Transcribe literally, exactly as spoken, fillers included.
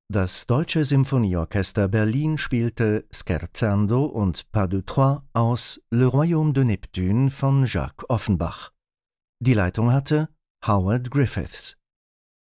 Das Deutsche Symphonieorchester Berlin spielte Scherzando und Pas de Trois aus Le Royaume de Neptune von Jacques Offenbach. Die Leitung hatte Howard Griffiths.